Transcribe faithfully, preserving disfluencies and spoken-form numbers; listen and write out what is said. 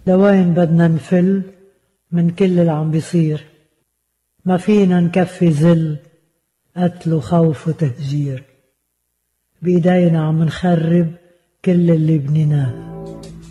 لوين بدنا نفل من كل اللي عم بيصير؟ ما فينا نكفي ذل قتل وخوف وتهجير، بإيدينا عم نخرب كل اللي بنيناه.